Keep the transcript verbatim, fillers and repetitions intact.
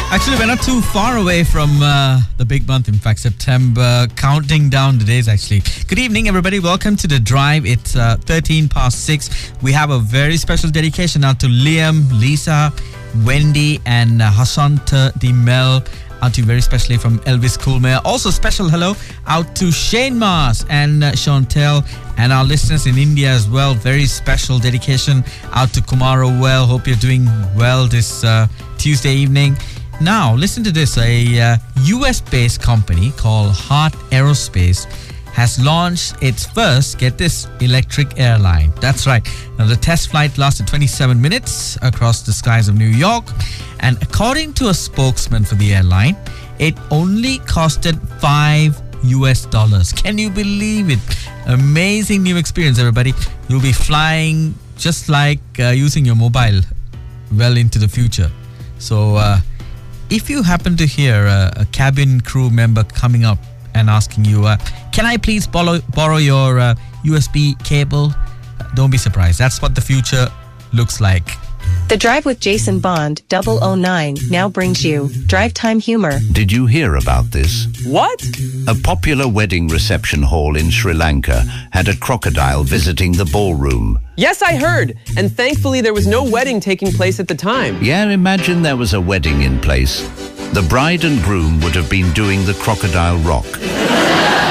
Actually, we're not too far away from uh, the big month. In fact, September, counting down the days, actually. Good evening, everybody. Welcome to The Drive. It's uh, thirteen past six. We have a very special dedication out to Liam, Lisa, Wendy, and uh, Hasanta Dimel. Out to you very specially from Elvis Coolmere. Also, special hello out to Shane Mars and uh, Chantel and our listeners in India as well. Very special dedication out to Kumara Well. Hope you're doing well this uh, Tuesday evening. Now, listen to this. A uh, U S-based company called Heart Aerospace has launched its first, get this, electric airline. That's right. Now, the test flight lasted twenty-seven minutes across the skies of New York. And according to a spokesman for the airline, it only costed five U S dollars. Can you believe it? Amazing new experience, everybody. You'll be flying just like uh, using your mobile well into the future. So, uh, if you happen to hear a, a cabin crew member coming up and asking you, uh, can I please borrow, borrow your uh, U S B cable? Don't be surprised. That's what the future looks like. The Drive with Jason Bond, double oh nine, now brings you Drive Time Humor. Did you hear about this? What? A popular wedding reception hall in Sri Lanka had a crocodile visiting the ballroom. Yes, I heard. And thankfully there was no wedding taking place at the time. Yeah, imagine there was a wedding in place. The bride and groom would have been doing the crocodile rock.